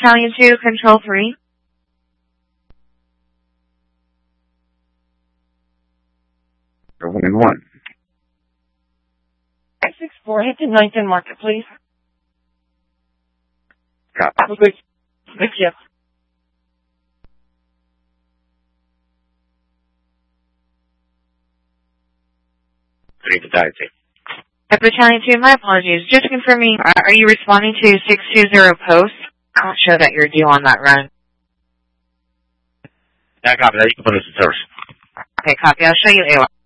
Battalion 2, Control 3. Wind 1. 64, hit the 9th and market, please. Copy. Have a good shift. Battalion 2, my apologies. Just confirming, are you responding to 620 post? I don't show that you're due on that run. Yeah, copy that. You can put us in service. Okay, copy. I'll show you AOR.